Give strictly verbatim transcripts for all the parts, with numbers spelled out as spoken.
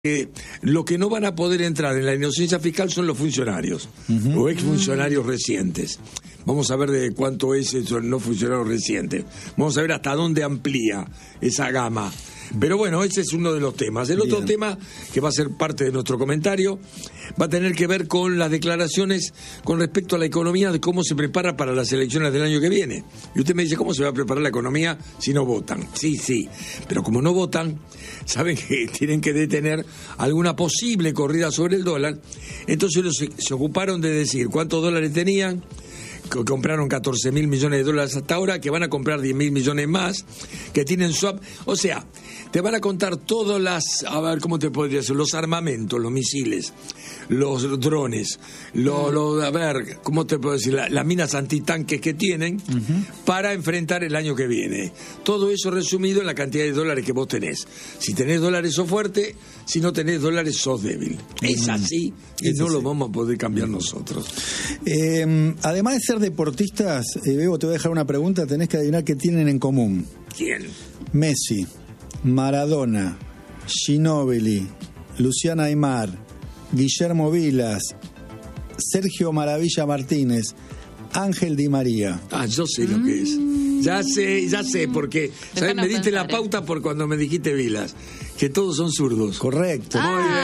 Eh, lo que no van a poder entrar en la inocencia fiscal son los funcionarios uh-huh. o exfuncionarios recientes. Vamos a ver de cuánto es eso, no funcionarios recientes. Vamos a ver hasta dónde amplía esa gama. Pero bueno, ese es uno de los temas. El otro Bien. tema, que va a ser parte de nuestro comentario, va a tener que ver con las declaraciones con respecto a la economía, de cómo se prepara para las elecciones del año que viene. Y usted me dice, ¿cómo se va a preparar la economía si no votan? Sí, sí, pero como no votan, saben que tienen que detener alguna posible corrida sobre el dólar. Entonces se, se ocuparon de decir cuántos dólares tenían, que compraron catorce mil millones de dólares hasta ahora, que van a comprar diez mil millones más, que tienen swap. O sea, te van a contar todas las, a ver, ¿cómo te podría decir? Los armamentos, los misiles, los drones, los, los, a ver, ¿cómo te puedo decir? La, las minas antitanques que tienen uh-huh. para enfrentar el año que viene. Todo eso resumido en la cantidad de dólares que vos tenés. Si tenés dólares sos fuerte, si no tenés dólares sos débil. Uh-huh. Es así y es no así. Lo vamos a poder cambiar nosotros. Eh, además de ser deportistas, eh, Bebo, te voy a dejar una pregunta, tenés que adivinar qué tienen en común. ¿Quién? Messi, Maradona, Ginóbili, Luciana Aymar, Guillermo Vilas, Sergio Maravilla Martínez, Ángel Di María. Ah, yo sé lo que es. Ya sé, ya sé, porque ¿sabes? Me diste la pauta por cuando me dijiste Vilas, que todos son zurdos. Correcto.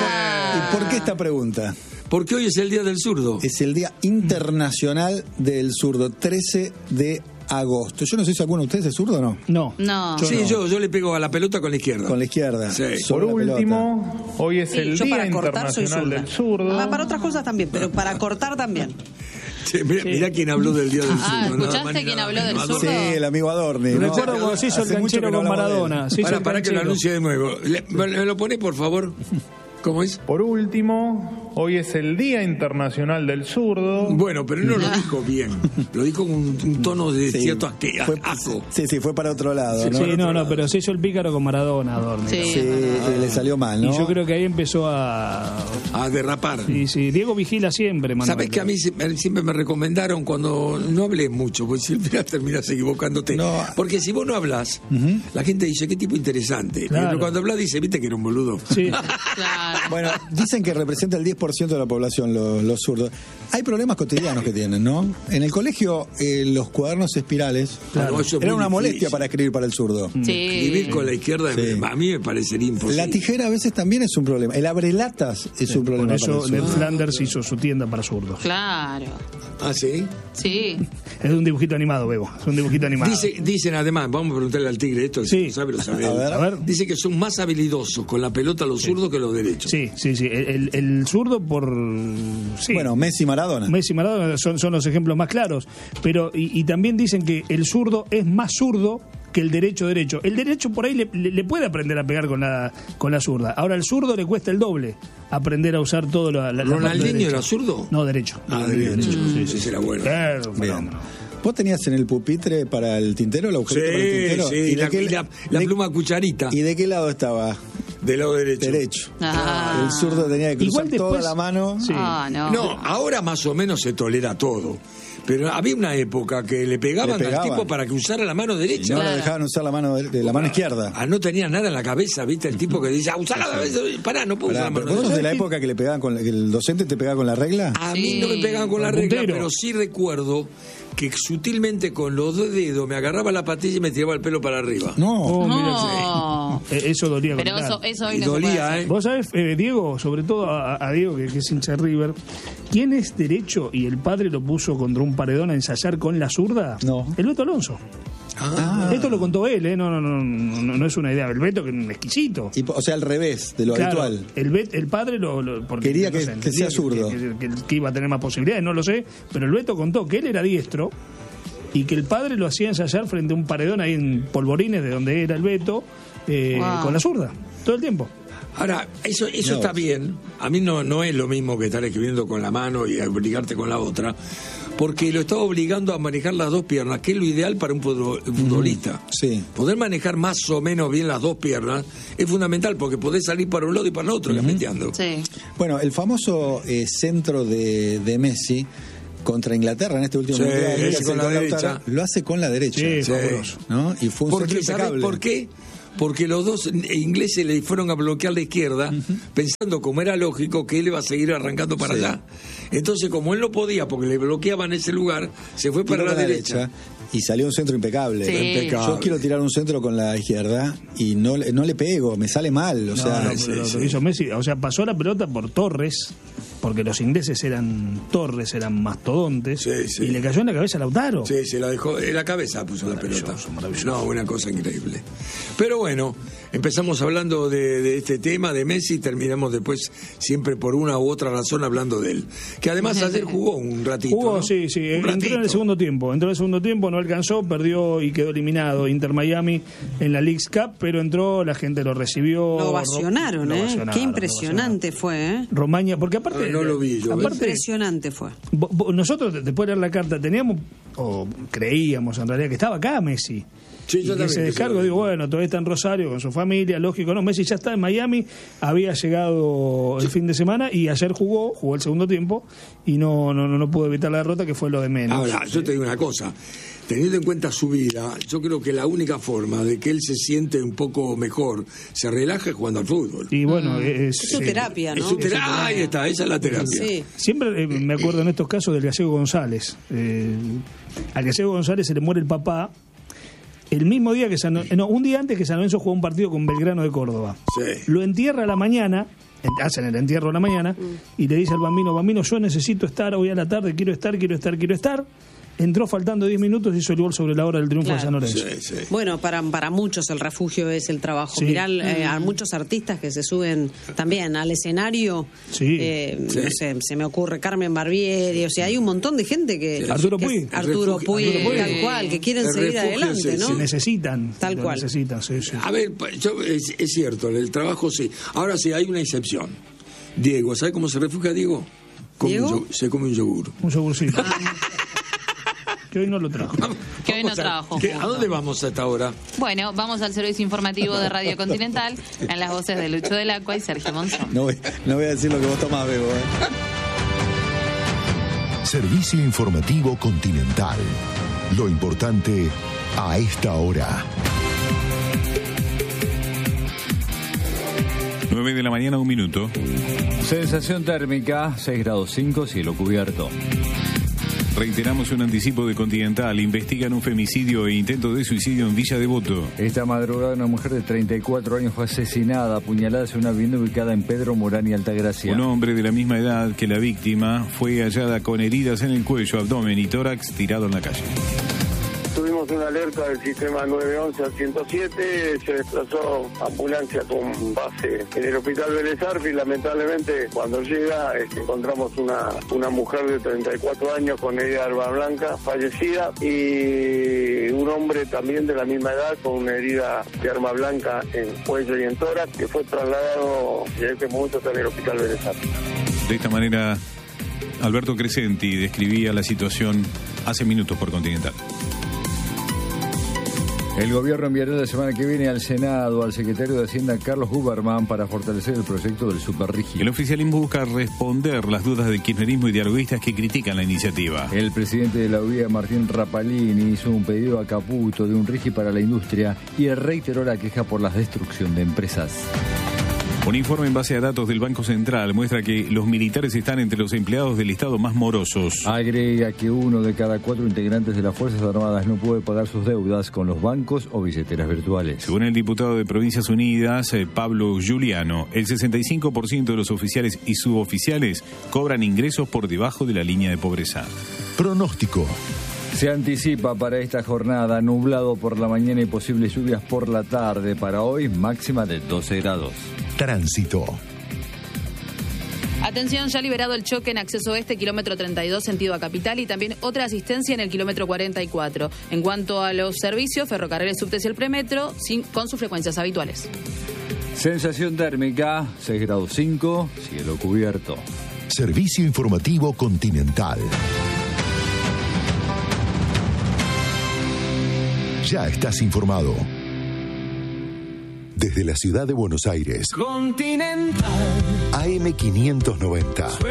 Ah. ¿Y por qué esta pregunta? Porque hoy es el Día del Zurdo. Es el Día Internacional del Zurdo, trece de agosto. Yo no sé si alguno de ustedes es zurdo o no. No. No. Yo sí, no. Yo, yo le pego a la pelota con la izquierda. Con la izquierda. Sí. Por último, hoy es Sí, el yo Día para cortar Internacional soy del Zurdo. Ah, para otras cosas también, pero para cortar también. Sí, mira, Sí. mira quién habló del Día del Ah, Zurdo. ¿escuchaste quién habló del zurdo? Sí, el amigo Adorni. Me ¿no? acuerdo cuando se hizo el Hace mucho canchero que no con hablamos de él. Maradona. Se hizo Para, el para que lo canchero. anuncie de nuevo. Le, ¿Me lo pone, por favor? ¿Cómo es? Por último, hoy es el Día Internacional del Zurdo. Bueno, pero no lo dijo bien. Lo dijo con un, un tono de Sí, cierto asque, fue, asco. sí, sí, fue para otro lado. Sí, ¿no? sí, no, no, pero se hizo el pícaro con Maradona, Adorni. Sí. Sí, le salió mal, ¿no? Y yo creo que ahí empezó a... A derrapar. Sí, sí, Diego vigila siempre, Manuel. ¿Sabes que a mí siempre me recomendaron cuando no hables mucho, porque siempre terminas equivocándote? No. Porque si vos no hablas, Uh-huh. la gente dice, qué tipo interesante. Claro. Pero cuando hablas dice, viste que era un boludo. Sí. Claro. Bueno, dicen que representa el diez por ciento de la población los, los zurdos. Hay problemas cotidianos que tienen, ¿no? En el colegio, eh, los cuadernos espirales Claro, eso es era muy una molestia difícil. para escribir para el zurdo. Sí. Escribir con la izquierda Sí. a mí me parecería imposible. La tijera a veces también es un problema. El abrelatas es un problema. Por eso para el Ned zurdo. Flanders hizo su tienda para zurdos. Claro. ¿Ah, sí? Sí. Es un dibujito animado, Bebo. Es un dibujito animado. Dice, dicen además, vamos a preguntarle al tigre esto, que Sí. si lo sabe, lo sabe. A ver. A ver. Dice que son más habilidosos con la pelota los zurdos que los derechos. Sí, sí, sí. El, el, el zurdo por... Sí. Bueno, Messi, Maradona. Messi y Maradona son, son los ejemplos más claros. Pero y, y también dicen que el zurdo es más zurdo que el derecho derecho. El derecho por ahí le, le, le puede aprender a pegar con la con la zurda. Ahora el zurdo le cuesta el doble aprender a usar todo lo, la, la ¿Ronaldinho era zurdo? No, derecho. Ah, derecho. Sí, Ese sí, sí. era bueno. Claro, Bien. fenómeno. ¿Vos tenías en el pupitre para el tintero, la agujerito para el Sí, tintero? sí, ¿Y la, de qué- y la, la de- pluma cucharita. ¿Y de qué lado estaba? Del lado derecho. Derecho. Ah. El zurdo tenía que cruzar Igual después- toda la mano. Sí. Ah, no. No, ahora más o menos se tolera todo. Pero había una época que le pegaban, Le pegaban. al tipo para que usara la mano Y derecha. no Claro. lo dejaban usar la mano de, de la mano izquierda. Ah, no tenía nada en la cabeza, ¿viste? El tipo que dice, ah, usá la cabeza. Pará, no puedo Pará, usar la pero mano ¿vos sos de la derecha. época que le pegaban con la- que el docente te pegaba con la regla? A Sí. mí no me pegaban con la Con regla, puntero. pero sí recuerdo que sutilmente con los dos dedos me agarraba la patilla y me tiraba el pelo para arriba. No. Oh, mira, No. sí. Eh, Eso dolía. Pero contar. eso, eso hoy Y no se puede dolía, hacer. ¿eh? Vos sabés, eh, Diego, sobre todo a, a Diego, que, que es hincha de River, ¿quién es derecho y el padre lo puso contra un paredón a ensayar con la zurda? No. El Beto Alonso. Ah, Esto lo contó él, ¿eh? No, no, no, no, no es una idea. El Beto, que es un exquisito. Y, o sea, al revés de lo Claro, habitual. el, Bet- el padre lo, lo- porque, Quería no que- sé, que entendía sea zurdo. Que, que- que iba a tener más posibilidades, no lo sé. Pero el Beto contó que él era diestro y que el padre lo hacía ensayar frente a un paredón ahí en Polvorines, de donde era el Beto, eh, Wow. con la zurda, todo el tiempo. ahora, eso, eso No. está bien. A mí no, no es lo mismo que estar escribiendo con la mano y obligarte con la otra. Porque lo estaba obligando a manejar las dos piernas, que es lo ideal para un futbol- futbolista. Sí. Poder manejar más o menos bien las dos piernas es fundamental, porque podés salir para un lado y para el otro, gambeteando. Sí. Bueno, el famoso eh, centro de, de Messi contra Inglaterra en este último Sí, mundial, ese que con hace la Lautaro, derecha. lo hace con la derecha. Sí, Sí. fabuloso. ¿No? Y fue un Porque, centro ¿sabés impecable. por qué? porque los dos ingleses le fueron a bloquear la izquierda, uh-huh. pensando, como era lógico, que él iba a seguir arrancando para sí. allá. Entonces, como él no podía, porque le bloqueaban ese lugar, se fue para la, la derecha. derecha. Y salió un centro impecable. Sí. impecable. Yo quiero tirar un centro con la izquierda y no, no le pego, me sale mal. O no, sea, no, sí, lo sí. hizo Messi. O sea, pasó la pelota por Torres, porque los ingleses eran Torres, eran mastodontes, sí, sí. y le cayó en la cabeza a Lautaro. Sí, se la dejó, en la cabeza puso la pelota. No, una cosa increíble. Pero bueno, empezamos hablando de, de este tema, de Messi, y terminamos después siempre por una u otra razón hablando de él. Que además ayer jugó un ratito. Jugó, ¿no? sí, sí. Un entró ratito. en el segundo tiempo. Entró en el segundo tiempo, no alcanzó, perdió y quedó eliminado Inter Miami en la Leagues Cup, pero entró, la gente lo recibió. Lo ovacionaron, lo ¿eh? ovacionaron, Qué impresionante fue, ¿eh? Romaña, porque aparte. No, no lo vi yo. Aparte, impresionante fue. Bo, bo, nosotros, después de leer la carta, teníamos, o creíamos en realidad, que estaba acá Messi. Sí, yo y también, ese descargo, digo, bueno, todavía está en Rosario con su familia, lógico, no, Messi ya está en Miami, había llegado el fin de semana y ayer jugó, jugó el segundo tiempo y no no no, no pudo evitar la derrota, que fue lo de menos. Ahora, yo te digo una cosa, teniendo en cuenta su vida, yo creo que la única forma de que él se siente un poco mejor, se relaja jugando al fútbol. Y bueno, es, es su terapia, ¿no? Es su terapia, ahí está, esa es la terapia. Sí. Siempre eh, me acuerdo en estos casos del Gallego González. Eh, al Gallego González se le muere el papá el mismo día que San Lorenzo, no, un día antes que San Lorenzo jugó un partido con Belgrano de Córdoba. Sí. Lo entierra a la mañana, hacen el entierro a la mañana, mm. y le dice al bambino, bambino, yo necesito estar hoy a la tarde, quiero estar, quiero estar, quiero estar. Entró faltando diez minutos y hizo el gol sobre la hora del triunfo Claro. de San Lorenzo. Sí, sí. Bueno, para, para muchos el refugio es el trabajo. Sí. Mirá eh, a muchos artistas que se suben también al escenario. Sí. Eh, Sí. No sé, se me ocurre Carmen Barbieri. O sea, hay un montón de gente que. Sí. Arturo que- Puig. Arturo El Puig, refugio- tal Sí. cual, que quieren El seguir refugio, adelante, sí, ¿no? Se necesitan. Tal lo cual. necesitan, sí, sí. A ver, yo, es, es cierto, el trabajo sí. Ahora sí, hay una excepción. Diego, ¿sabe cómo se refugia Diego? Come ¿Diego? un yo- se come un yogur. Un yogurcito. Que hoy no lo trajo. Que hoy no Vamos a- trabajo. ¿qué- ¿A dónde vamos a esta hora? Bueno, vamos al servicio informativo de Radio Continental en las voces de Lucho del Acua y Sergio Monzón. No voy, no voy a decir lo que vos tomás, Bebo. ¿eh? Servicio informativo Continental. Lo importante a esta hora. nueve de la mañana, un minuto. Sensación térmica, seis grados cinco, cielo cubierto. Reiteramos un anticipo de Continental. Investigan un femicidio e intento de suicidio en Villa Devoto. Esta madrugada una mujer de treinta y cuatro años fue asesinada, apuñalada en una vivienda ubicada en Pedro Morán y Altagracia. Un hombre de la misma edad que la víctima fue hallada con heridas en el cuello, abdomen y tórax tirado en la calle. Tuvimos una alerta del sistema nueve once al ciento siete, se desplazó ambulancia con base en el hospital Vélez Arfield. Lamentablemente, cuando llega, este, encontramos una, una mujer de treinta y cuatro años con herida de arma blanca, fallecida, y un hombre también de la misma edad con una herida de arma blanca en cuello y en tórax, que fue trasladado y en este momento está en el hospital Vélez Arfield. De esta manera, Alberto Crescenti describía la situación hace minutos por Continental. El gobierno enviará la semana que viene al Senado al secretario de Hacienda Carlos Huberman para fortalecer el proyecto del superrígido. El oficialismo busca responder las dudas del kirchnerismo y dialoguistas que critican la iniciativa. El presidente de la U I A, Martín Rapalini, hizo un pedido a Caputo de un rigi para la industria y reiteró la queja por la destrucción de empresas. Un informe en base a datos del Banco Central muestra que los militares están entre los empleados del Estado más morosos. Agrega que uno de cada cuatro integrantes de las Fuerzas Armadas no puede pagar sus deudas con los bancos o billeteras virtuales. Según el diputado de Provincias Unidas, eh, Pablo Giuliano, el sesenta y cinco por ciento de los oficiales y suboficiales cobran ingresos por debajo de la línea de pobreza. Pronóstico. Se anticipa para esta jornada nublado por la mañana y posibles lluvias por la tarde. Para hoy, máxima de doce grados. Tránsito. Atención, ya liberado el choque en acceso oeste, kilómetro treinta y dos, sentido a Capital, y también otra asistencia en el kilómetro cuarenta y cuatro. En cuanto a los servicios, ferrocarriles, subtes y el premetro, sin, con sus frecuencias habituales. Sensación térmica, seis grados cinco, cielo cubierto. Servicio informativo Continental. Ya estás informado. Desde la ciudad de Buenos Aires. Continental. A M quinientos noventa.